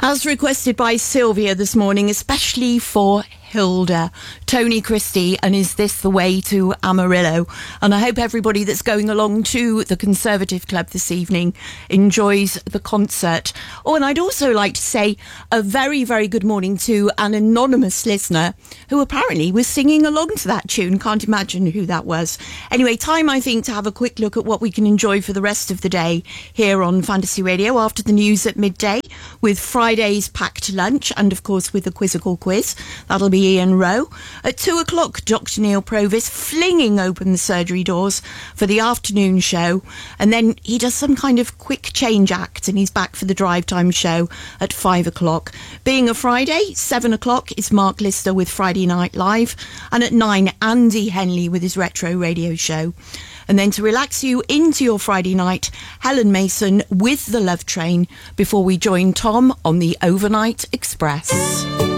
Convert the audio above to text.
As requested by Sylvia this morning, especially for Hilda, Tony Christie, and Is This the Way to Amarillo? And I hope everybody that's going along to the Conservative Club this evening enjoys the concert. Oh, and I'd also like to say a very, very good morning to an anonymous listener who apparently was singing along to that tune. Can't imagine who that was. Anyway, time, I think, to have a quick look at what we can enjoy for the rest of the day here on Fantasy Radio after the news at midday, with Friday's packed lunch and, of course, with the quizzical quiz. That'll be Ian Rowe. At 2 o'clock, Dr. Neil Provis flinging open the surgery doors for the afternoon show. And then he does some kind of quick change act and he's back for the drive time show at 5 o'clock. Being a Friday, 7 o'clock is Mark Lister with Friday Night Live. And at 9, Andy Henley with his retro radio show. And then to relax you into your Friday night, Helen Mason with The Love Train before we join Tom on the Overnight Express.